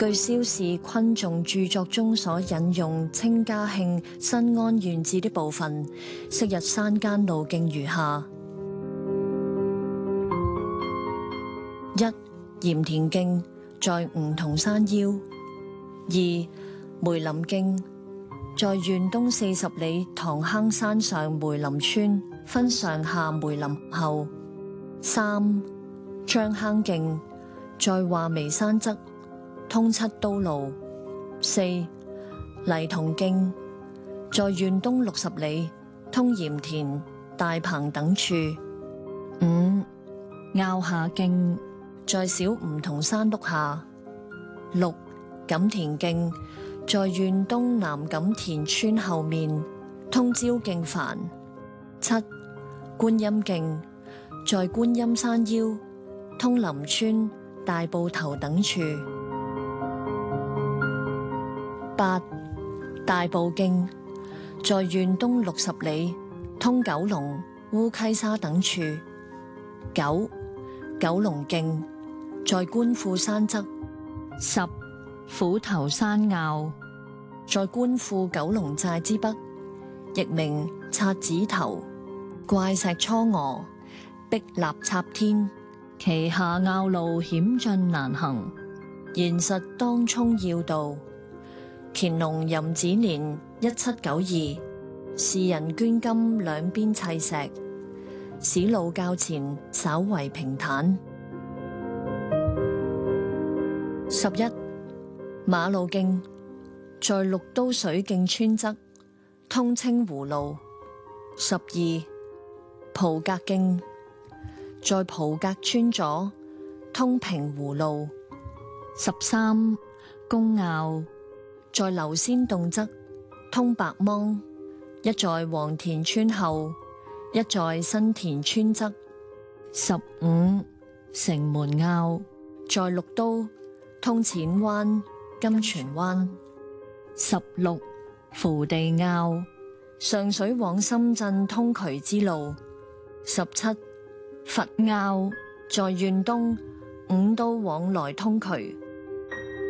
據蕭氏昆仲著作中所引用清嘉慶新安縣志的部分，昔日山間路徑如下：一、鹽田徑，在梧桐山腰；二、梅林徑，在縣東40里塘坑山上梅林村，分上下梅林後；三、張坑徑，在畫眉山側，通七都路；四、黎桐徑，在縣東60里，通鹽田、大棚等處；五、坳下徑，在小梧桐山麓下；六、錦田徑，在縣東南錦田村後面，通蕉徑繁；七、觀音徑，在觀音山腰，通林村、大埔頭等處；八、大埔徑，在縣東60里，通九龍、烏溪沙等處；九、九龍徑，在觀富山側；十、虎頭山坳，在觀富九龍寨之北，亦名擦子頭、怪石嵯峨、碧立插天，其下坳路險峻難行，現實當沖要道。乾隆壬子年1792，士人捐金兩邊砌石，使路較前稍為平坦。11. 馬路徑，在綠都水徑村側，通清湖路。12. 蒲格徑，在蒲格村左，通平湖路。13. 公坳，在流仙洞側，通白芒，一在黃田村後，一在新田村側。15. 城門坳，在綠都，通淺灣、金泉灣。16. 福地坳，上水往深圳通衢之路。17. 佛坳，在縣東，五都往來通衢。